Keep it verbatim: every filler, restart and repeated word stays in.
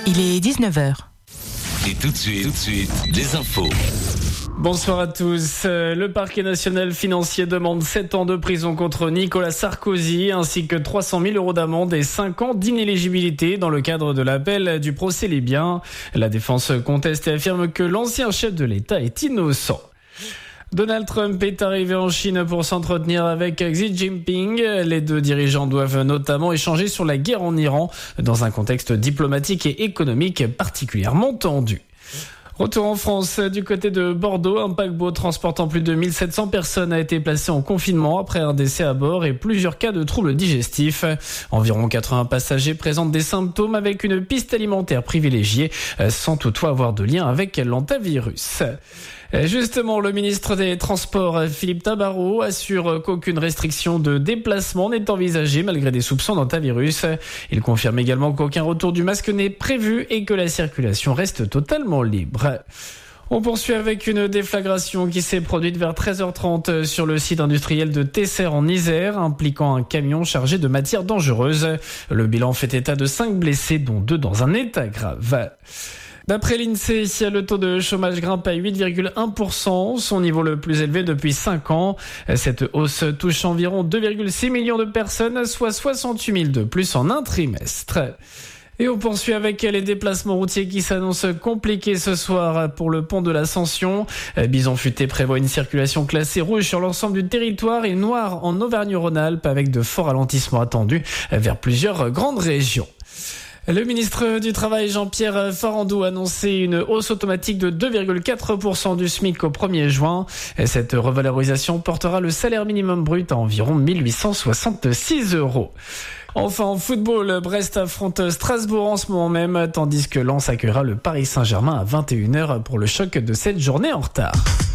Il est dix-neuf heures. Et tout de suite, tout de suite, les infos. Bonsoir à tous. Le parquet national financier demande sept ans de prison contre Nicolas Sarkozy ainsi que trois cent mille euros d'amende et cinq ans d'inéligibilité dans le cadre de l'appel du procès libyen. La défense conteste et affirme que l'ancien chef de l'État est innocent. Donald Trump est arrivé en Chine pour s'entretenir avec Xi Jinping. Les deux dirigeants doivent notamment échanger sur la guerre en Iran dans un contexte diplomatique et économique particulièrement tendu. Retour en France, du côté de Bordeaux, un paquebot transportant plus de mille sept cents personnes a été placé en confinement après un décès à bord et plusieurs cas de troubles digestifs. Environ quatre-vingts passagers présentent des symptômes avec une piste alimentaire privilégiée, sans toutefois avoir de lien avec l'hantavirus. Justement, le ministre des Transports, Philippe Tabarot, assure qu'aucune restriction de déplacement n'est envisagée malgré des soupçons d'hantavirus. Il confirme également qu'aucun retour du masque n'est prévu et que la circulation reste totalement libre. On poursuit avec une déflagration qui s'est produite vers treize heures trente sur le site industriel de Tesser en Isère, impliquant un camion chargé de matières dangereuses. Le bilan fait état de cinq blessés, dont deux dans un état grave. D'après l'INSEE, le taux de chômage grimpe à huit virgule un pour cent, son niveau le plus élevé depuis cinq ans. Cette hausse touche environ deux virgule six millions de personnes, soit soixante-huit mille de plus en un trimestre. Et on poursuit avec les déplacements routiers qui s'annoncent compliqués ce soir pour le pont de l'Ascension. Bison Futé prévoit une circulation classée rouge sur l'ensemble du territoire et noire en Auvergne-Rhône-Alpes avec de forts ralentissements attendus vers plusieurs grandes régions. Le ministre du Travail, Jean-Pierre Farandou, a annoncé une hausse automatique de deux virgule quatre pour cent du SMIC au premier juin. Cette revalorisation portera le salaire minimum brut à environ mille huit cent soixante-six euros. Enfin, en football, Brest affronte Strasbourg en ce moment même, tandis que Lens accueillera le Paris Saint-Germain à vingt et une heures pour le choc de cette journée en retard.